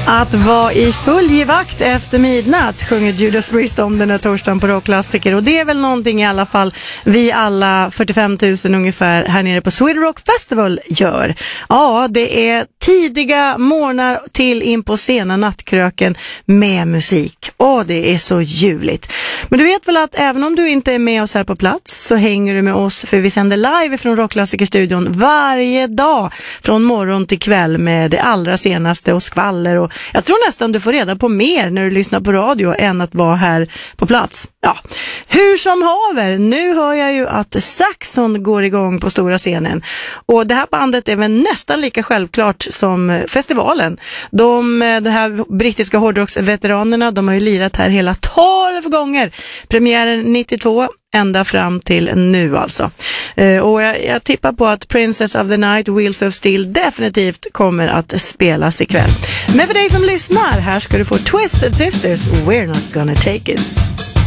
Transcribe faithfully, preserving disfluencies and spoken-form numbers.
Att vara i full givakt efter midnatt sjunger Judas Priest om den här torsdagen på Rockklassiker. Och det är väl någonting i alla fall vi alla fyrtiofem tusen ungefär här nere på Sweden Rock Festival gör. Ja, det är tidiga morgnar till in på sena nattkröken med musik. Åh, det är så ljuvligt. Men du vet väl att även om du inte är med oss här på plats så hänger du med oss, för vi sänder live från Rockklassikerstudion varje dag från morgon till kväll med det allra senaste och skvaller, och jag tror nästan du får reda på mer när du lyssnar på radio än att vara här på plats. Ja, hur som haver, nu hör jag ju att Saxon går igång på stora scenen, och det här bandet är väl nästan lika självklart som festivalen. De, de här brittiska hårdrocksveteranerna, de har ju lirat här hela tolv gånger. Premiären nittiotvå ända fram till nu alltså. Uh, och jag, jag tippar på att Princess of the Night, Wheels of Steel definitivt kommer att spelas ikväll. Men för dig som lyssnar, här ska du få Twisted Sisters, We're Not Gonna Take It.